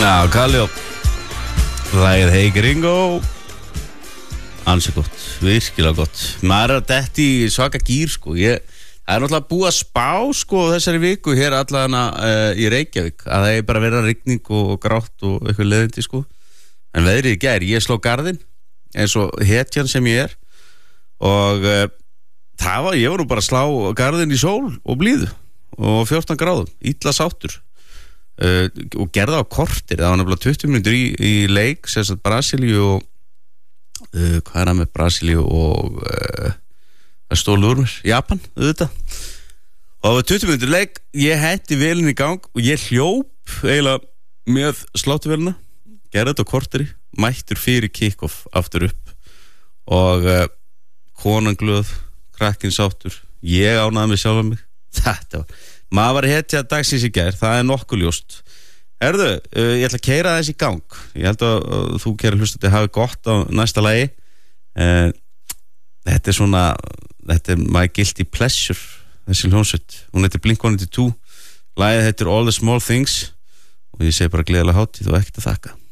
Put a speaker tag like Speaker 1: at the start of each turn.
Speaker 1: Já, Kallio Lagið Hey Gringo Ansi gott, virkilega gott Maður að detti í svaka gýr sko Það náttúrulega búið að spá sko þessari viku hér allavega í Reykjavík að það bara vera rigning og grátt og eitthvað leðindi sko en veðrið í gær, ég sló garðinn eins og hetjan sem ég er og ég var nú bara að slá garðinn í sól og blíðu og 14 gráðum, illa sáttur og gerði á kortir það var nefnilega 20 mínútur í leik sem sagt Brasilíu og hvað er það með Brasilíu og það stóð úr mér, Japan auðvitað og það var 20 mínútur leik ég hendi vélinn í gang og ég hljóp eiginlega með slátuvélina gerði þetta á korteri mættur fyrir kick-off aftur upp og konan glöð krakkinn sáttur ég ánæði mig sjálf mig þetta var maður var hetja dagsins í gær, það er nokkuð ljóst Herðu, ég ætla að keyra þess í gang ég held að þú kæri hlustandi hafi gott á næsta lagi þetta er My Guilty Pleasure þessi hljómsveit, hún heitir Blink-182 lagið heitir All the Small Things og ég segi bara gleðilega hátíð og ekkert að þakka